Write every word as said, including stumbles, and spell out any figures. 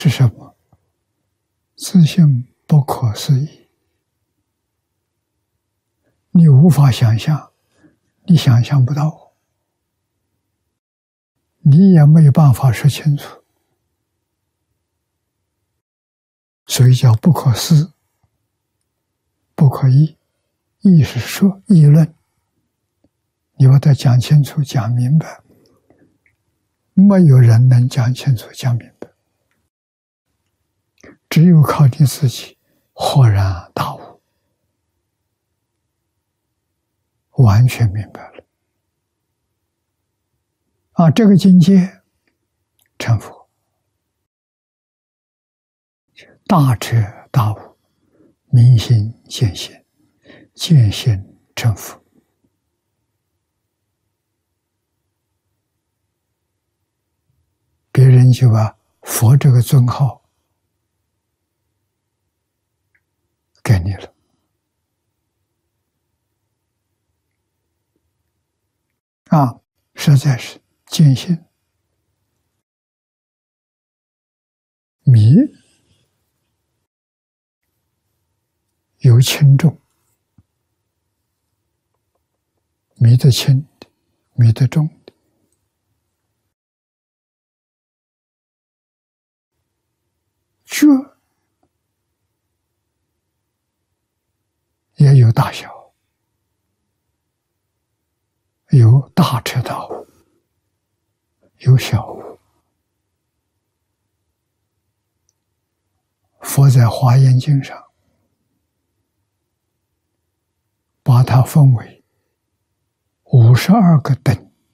是什么？自性不可思议，你无法想象，你想象不到，你也没有办法说清楚，所以叫不可思，不可议。议是说议论，你把它讲清楚、讲明白，没有人能讲清楚、讲明白，只有靠你自己豁然大悟，完全明白了。啊，这个境界成佛，大彻大悟，明心见性，见性成佛。别人就把佛这个尊号给你了。啊，实在是见性迷有轻重，迷得轻的，迷得重的，觉也有大小，有大彻大悟，有小悟。佛在《华严经》上把它分为五十二个等